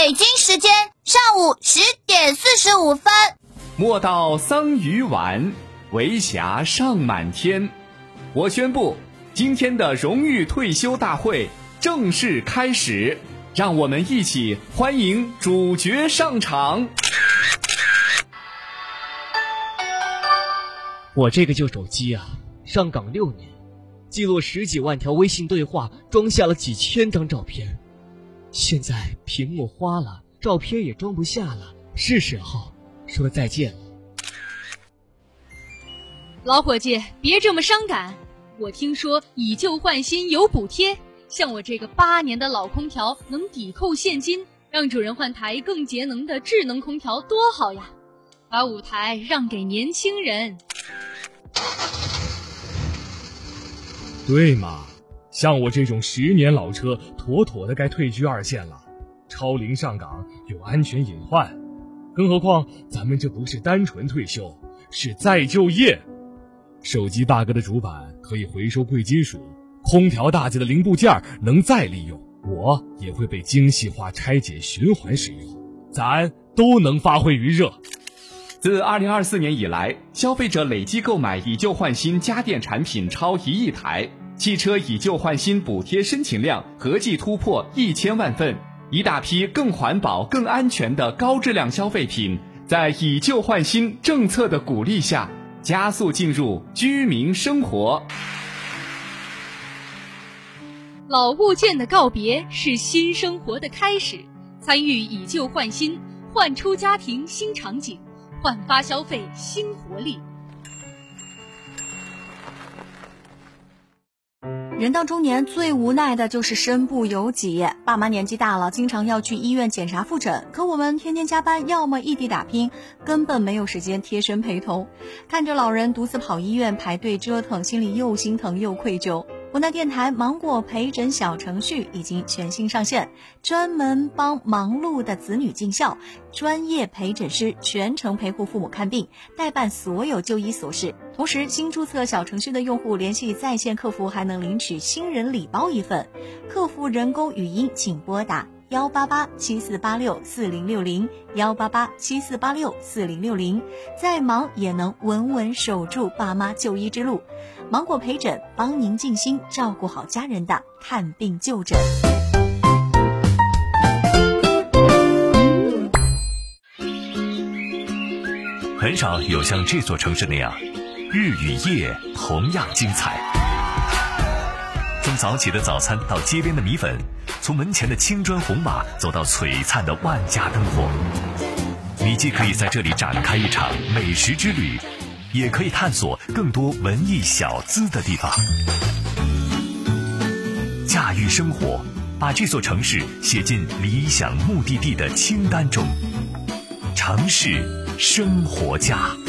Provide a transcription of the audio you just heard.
北京时间上午10:45。 莫道桑榆晚，为霞尚满天。我宣布，今天的荣誉退休大会正式开始，让我们一起欢迎主角上场。 我这个旧手机啊，上岗6年，记录10几万条微信对话，装下了几千张照片。现在屏幕花了，照片也装不下了，是时候说再见了。 老伙计，别这么伤感。我听说以旧换新有补贴，像我这个8年的老空调能抵扣现金，让主人换台更节能的智能空调多好呀！把舞台让给年轻人。 对嘛，像我这种10年老车，妥妥的该退居2线了。超龄上岗有安全隐患，更何况咱们这不是单纯退休，是再就业。手机大哥的主板可以回收贵金属，空调大姐的零部件能再利用，我也会被精细化拆解循环使用，咱都能发挥余热。 自2024年以来，消费者累计购买以旧换新家电产品超1亿台，汽车以旧换新补贴申请量合计突破1000万份，一大批更环保、更安全的高质量消费品，在以旧换新政策的鼓励下，加速进入居民生活。 老物件的告别是新生活的开始，参与以旧换新，焕出家庭新场景，焕发消费新活力。 人到中年最无奈的就是身不由己，爸妈年纪大了，经常要去医院检查复诊，可我们天天加班，要么异地打拼，根本没有时间贴身陪同。看着老人独自跑医院排队折腾，心里又心疼又愧疚。湖南电台芒果陪诊小程序已经全新上线，专门帮忙碌的子女尽孝，专业陪诊师全程陪护父母看病，代办所有就医琐事。同时，新注册小程序的用户联系在线客服还能领取新人礼包1份。客服人工语音请拨打18874864060，18874864060，再忙也能稳稳守住爸妈就医之路。芒果陪诊帮您尽心照顾好家人的看病就诊。 很少有像这座城市那样，日与夜同样精彩。从早起的早餐到街边的米粉，从门前的青砖红瓦走到璀璨的万家灯火，你既可以在这里展开一场美食之旅，也可以探索更多文艺小资的地方。驾驭生活，把这座城市写进理想目的地的清单中。城市生活家。